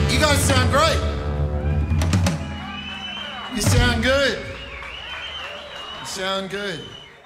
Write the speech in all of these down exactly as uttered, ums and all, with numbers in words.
You guys sound great. You sound good. You sound good.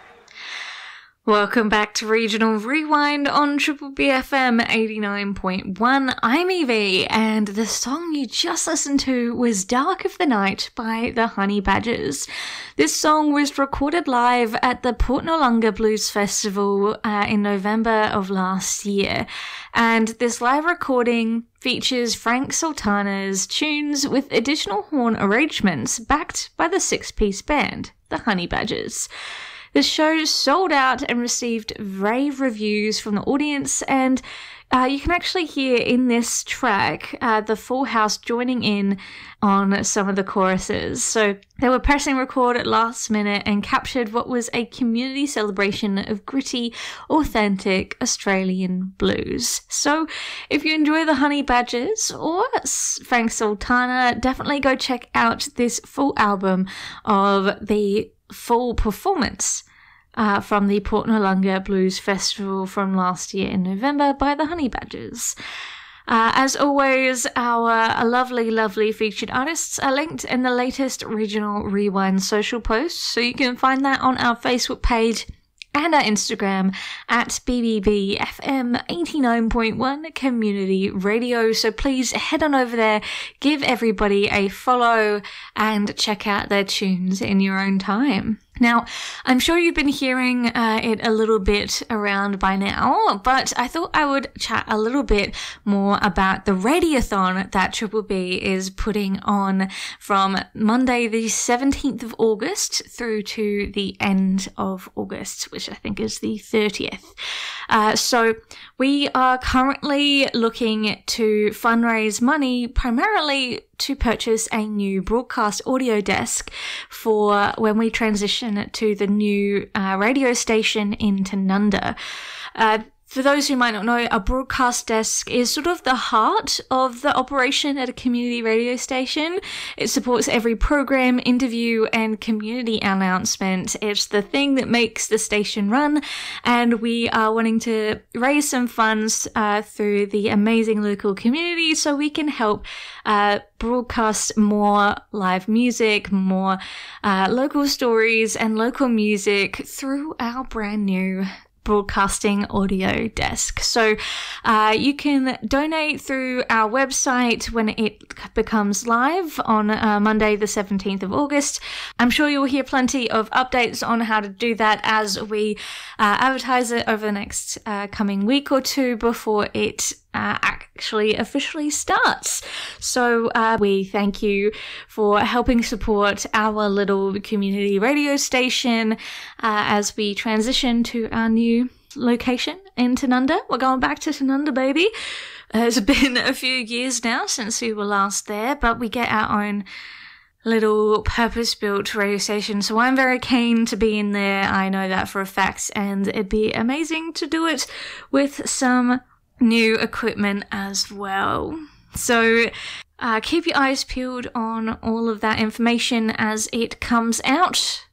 Welcome back to Regional Rewind on Triple B F M eighty-nine point one. I'm Evie, and the song you just listened to was Dark of the Night by the Honey Badgers. This song was recorded live at the Port Noarlunga Blues Festival uh, in November of last year, and this live recording features Frank Sultana's tunes with additional horn arrangements backed by the six-piece band, the Honey Badgers. The show sold out and received rave reviews from the audience, and uh, you can actually hear in this track uh, the full house joining in on some of the choruses. So they were pressing record at last minute and captured what was a community celebration of gritty, authentic Australian blues. So if you enjoy the Honey Badgers or Frank Sultana, definitely go check out this full album of the full performance uh, from the Port Noarlunga Blues Festival from last year in November by the Honey Badgers. Uh, as always, our lovely, lovely featured artists are linked in the latest Regional Rewind social posts, so you can find that on our Facebook page and our Instagram at B B B F M eighty-nine point one Community Radio. So please head on over there, give everybody a follow, and check out their tunes in your own time. Now, I'm sure you've been hearing uh, it a little bit around by now, but I thought I would chat a little bit more about the Radiothon that Triple B is putting on from Monday the seventeenth of August through to the end of August, which I think is the thirtieth. Uh, so we are currently looking to fundraise money primarily to purchase a new broadcast audio desk for when we transition to the new uh, radio station in Tanunda. Uh, For those who might not know, a broadcast desk is sort of the heart of the operation at a community radio station. It supports every program, interview, and community announcement. It's the thing that makes the station run, and we are wanting to raise some funds uh, through the amazing local community so we can help uh, broadcast more live music, more uh, local stories, and local music through our brand new broadcasting audio desk. So uh, you can donate through our website when it becomes live on uh, Monday the seventeenth of August. I'm sure you'll hear plenty of updates on how to do that as we uh, advertise it over the next uh, coming week or two before it Uh, actually officially starts. So uh, we thank you for helping support our little community radio station uh, as we transition to our new location in Tanunda. We're going back to Tanunda, baby. Uh, it's been a few years now since we were last there, but we get our own little purpose-built radio station, so I'm very keen to be in there. I know that for a fact, and it'd be amazing to do it with some new equipment as well. So uh, keep your eyes peeled on all of that information as it comes out.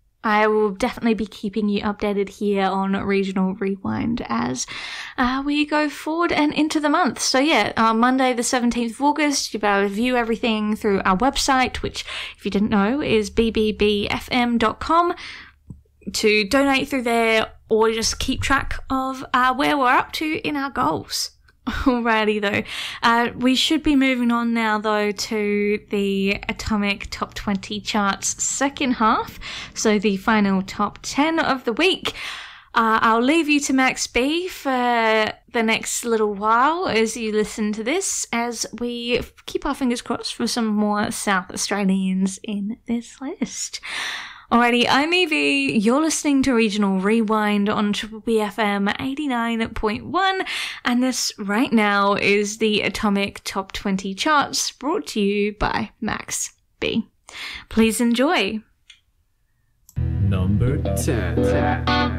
I will definitely be keeping you updated here on Regional Rewind as uh, we go forward and into the month. So yeah, uh, Monday the seventeenth of August, you'll be able to view everything through our website, which, if you didn't know, is b b b f m dot com. To donate through there or just keep track of uh, where we're up to in our goals. Alrighty though, uh, we should be moving on now though to the Atomic Top twenty charts second half, so the final top ten of the week. Uh, I'll leave you to Max B for the next little while as you listen to this, as we keep our fingers crossed for some more South Australians in this list. Alrighty, I'm Evie, you're listening to Regional Rewind on Triple B F M eighty-nine point one, and this right now is the Atomic Top twenty charts brought to you by Max B. Please enjoy. Number ten.